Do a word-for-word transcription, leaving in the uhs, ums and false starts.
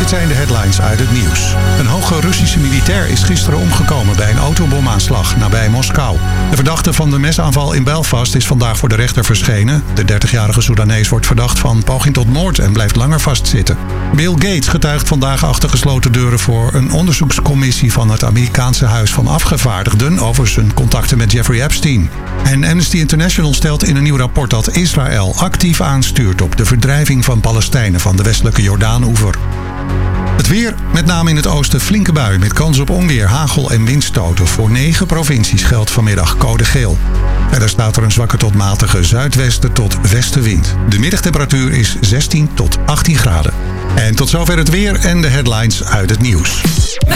dit zijn de headlines uit het nieuws. Een hoge Russische militair is gisteren omgekomen bij een autobomaanslag nabij Moskou. De verdachte van de mesaanval in Belfast is vandaag voor de rechter verschenen. De dertigjarige Soedanees wordt verdacht van poging tot moord en blijft langer vastzitten. Bill Gates getuigt vandaag achter gesloten deuren voor een onderzoekscommissie van het Amerikaanse Huis van Afgevaardigden over zijn contacten met Jeffrey Epstein. En Amnesty International stelt in een nieuw rapport dat Israël actief aanstuurt op de verdrijving van Palestijnen van de westelijke Jordaanoever. Het weer, met name in het oosten flinke bui met kans op onweer, hagel en windstoten. Voor negen provincies geldt vanmiddag code geel. Verder staat er een zwakke tot matige zuidwesten tot westenwind. De middagtemperatuur is zestien tot achttien graden. En tot zover het weer en de headlines uit het nieuws.